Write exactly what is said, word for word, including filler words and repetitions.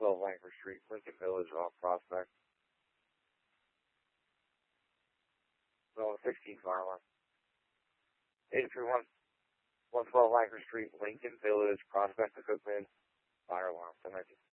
twelve Langford Street, Lincoln Village, off Prospect. So sixteen fire alarm. eight three one, one twelve Langford Street, Lincoln Village, Prospect Equipment, fire alarm. ten nineteen.